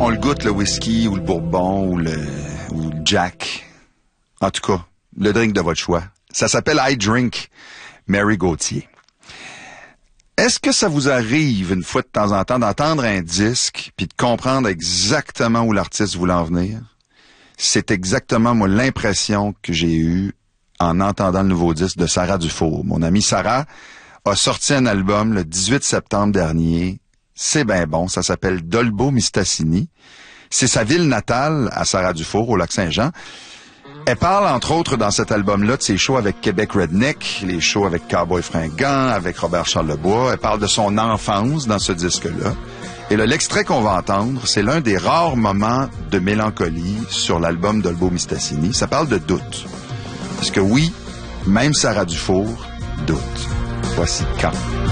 on le goûte, le whisky ou le bourbon ou le Jack. En tout cas, le drink de votre choix. Ça s'appelle I Drink Mary Gauthier. Est-ce que ça vous arrive une fois de temps en temps d'entendre un disque puis de comprendre exactement où l'artiste voulait en venir? C'est exactement, moi, l'impression que j'ai eue en entendant le nouveau disque de Sarah Dufour. Mon amie Sarah a sorti un album le 18 septembre dernier. C'est bien bon. Ça s'appelle Dolbo Mistassini. C'est sa ville natale à Sarah Dufour, au Lac-Saint-Jean. Elle parle, entre autres, dans cet album-là, de ses shows avec Québec Redneck, les shows avec Cowboy Fringant, avec Robert Charlebois. Elle parle de son enfance dans ce disque-là. Et là, l'extrait qu'on va entendre, c'est l'un des rares moments de mélancolie sur l'album Dolbo Mistassini. Ça parle de doute. Parce que oui, même Sarah Dufour doute. Voici Quand.